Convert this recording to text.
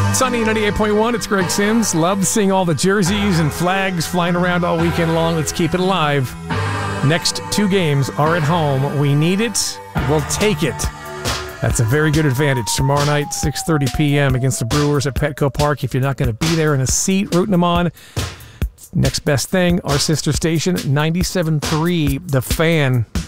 Sunny 98.1, it's Greg Sims. Love seeing all the jerseys and flags flying around all weekend long. Let's keep it alive. Next 2 games are at home. We need it. We'll take it. That's a very good advantage. Tomorrow night, 6:30 p.m. against the Brewers at Petco Park. If you're not going to be there in a seat rooting them on, next best thing, our sister station, 97.3, The Fan.